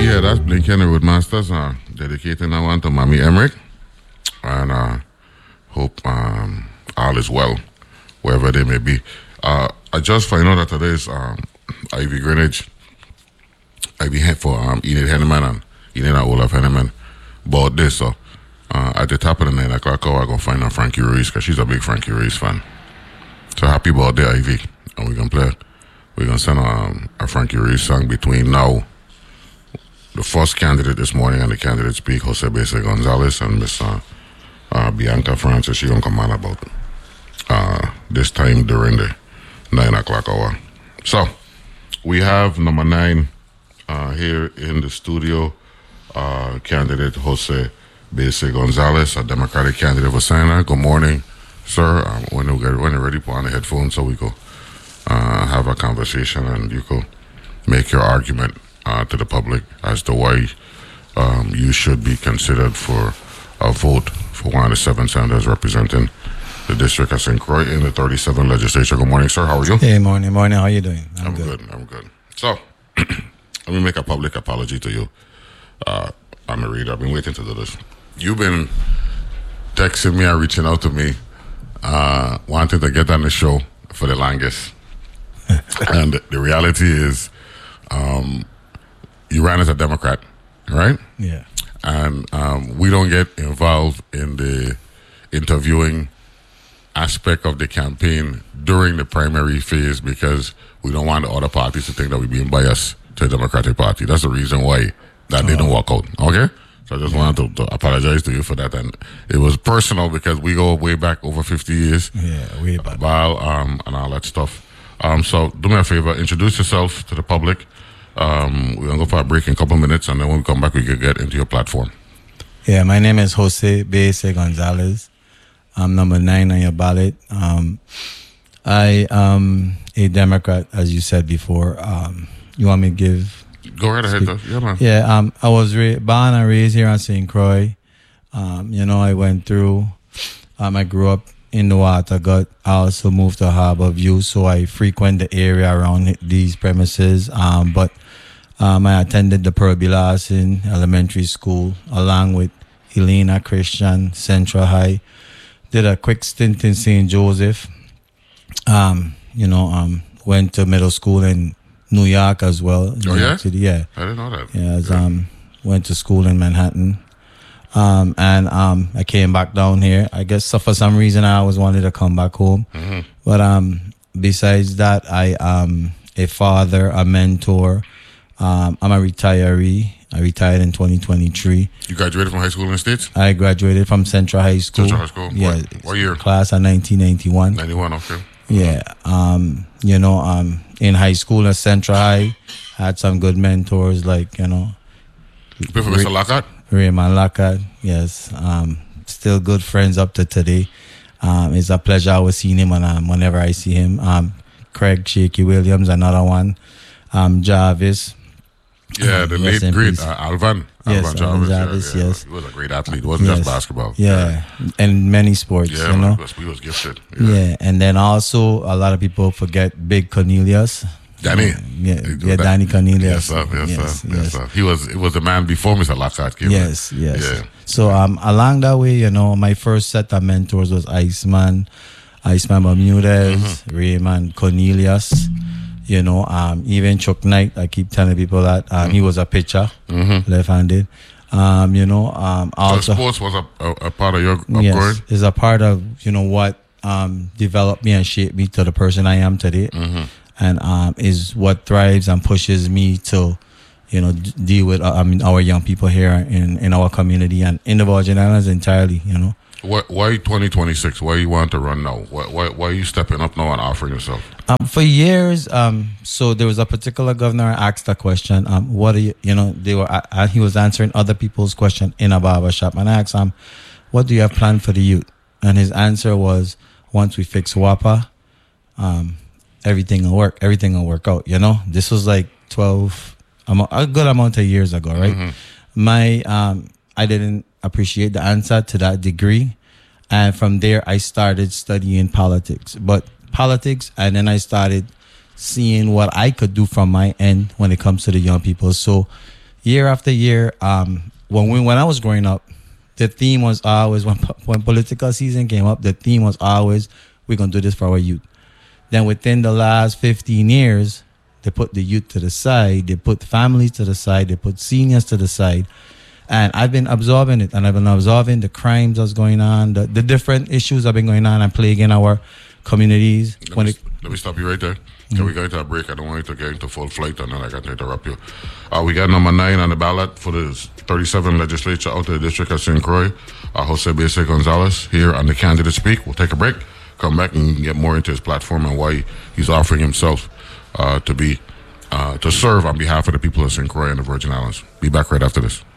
Yeah, that's Blink Henrywood Masters. Dedicating that one to Mommy Emmerich. And hope all is well, wherever they may be. I just find out that today is Ivy Greenwich. Ivy head for Enid Henneman and Enid and Olaf Henneman bought this. So at the top of the 9 o'clock hour, I'm going to find out Frankie Ruiz because she's a big Frankie Ruiz fan. So happy birthday, Ivy. And we're going to send a Frankie Ruiz song between now, the first candidate this morning, and the candidate speak, Jose Bese Gonzalez and Miss Bianca Francis. She's going to come on about this time during the 9 o'clock hour. So we have number 9 here in the studio, candidate Jose Bese Gonzalez, a Democratic candidate for Senate. Good morning, sir. When you're ready, put on the headphones so we go have a conversation and you could make your argument to the public as to why you should be considered for a vote for one of the 7 senators representing the district of St. Croix in the 37th legislature. Good morning, sir. How are you? Hey, morning. How are you doing? I'm good. So, let me make a public apology to you. I'm a reader. I've been waiting to do this. You've been texting me and reaching out to me, wanting to get on the show for the longest. And the reality is, you ran as a Democrat, right? Yeah. And we don't get involved in the interviewing aspect of the campaign during the primary phase because we don't want the other parties to think that we're being biased to the Democratic Party. That's the reason why that didn't work out. Okay? So I just wanted to apologize to you for that. And it was personal because we go way back over 50 years. Yeah, way back. And all that stuff. So do me a favor, introduce yourself to the public. We're going to go for a break in a couple of minutes, and then when we come back, we can get into your platform. Yeah, my name is Jose Bese Gonzalez. I'm number 9 on your ballot. I am a Democrat, as you said before. You want me to give... Go right ahead, though. Yeah, man. Yeah, I was born and raised here in St. Croix. I went through... I grew up in the Watergut. I also moved to Harbor View, so I frequent the area around these premises. But I attended the Pearl B. Larson Elementary School along with Helena Christian Central High. Did a quick stint in St. Joseph. Went to middle school in New York as well. Oh, yeah? City. Yeah. I didn't know that. Yeah, went to school in Manhattan. I came back down here. I guess for some reason I always wanted to come back home. Mm-hmm. But besides that, I am a father, a mentor. I'm a retiree. I retired in 2023. You graduated from high school in the States? I graduated from Central High School. Central High School? Yeah. What year? Class of 1991. 91, okay. Yeah. In high school at Central High, I had some good mentors like, You play for Mr. Lockhart? Raymond Lockhart, yes. Still good friends up to today. It's a pleasure always seeing him whenever I see him. Craig Shaky Williams, another one. Jarvis. Yeah, the late great Alvan. Yes, Alvan Jarvis, yes. He was a great athlete. It wasn't just basketball. Yeah, and many sports, Yeah, he was gifted. Yeah, and then also a lot of people forget Big Cornelius. Danny. Yeah, Danny Cornelius. Yes, sir. He was the man before Mr. Lockhart came. Yes. Yeah. So along that way, my first set of mentors was Iceman Bermudez, Raymond Cornelius. Even Chuck Knight. I keep telling people that he was a pitcher, left-handed. Also, so sports was a part of your upgrade. Yes, is a part of what developed me and shaped me to the person I am today. Mm-hmm. And is what thrives and pushes me to, deal with our young people here in our community and in the Virgin Islands entirely. Why 2026? Why you want to run now? Why are you stepping up now and offering yourself? For years, so there was a particular governor asked a question. What are you? He was answering other people's question in a barbershop, and I asked him, "What do you have planned for the youth?" And his answer was, "Once we fix WAPA, everything will work. Everything will work out." This was like a good amount of years ago, right? Mm-hmm. I didn't appreciate the answer to that degree, and from there I started studying politics. And then I started seeing what I could do from my end when it comes to the young people. So, year after year, when I was growing up, the theme was always when political season came up, the theme was always we're gonna do this for our youth. Then within the last 15 years, they put the youth to the side, they put families to the side, they put seniors to the side. And I've been absorbing it, and I've been absorbing the crimes that's going on, the different issues that have been going on and plaguing our communities. Let me stop you right there. Can we go into a break? I don't want you to get into full flight, and then I got to interrupt you. We got number 9 on the ballot for the 37th legislature out of the district of St. Croix. Jose Bese Gonzalez here on the Candidate Speak. We'll take a break, come back and get more into his platform and why he's offering himself to serve on behalf of the people of St. Croix and the Virgin Islands. Be back right after this.